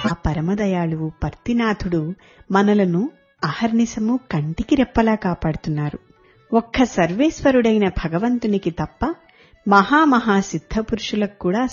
ఆ పరమదయాళువు పర్తినాథుడు మనలను అహర్నిశము కంటికి రెప్పలా కాపాడుతున్నారు. ఒక్క సర్వేశ్వరుడైన భగవంతునికి తప్ప మహామహా సిద్ధపురుషులకు కూడా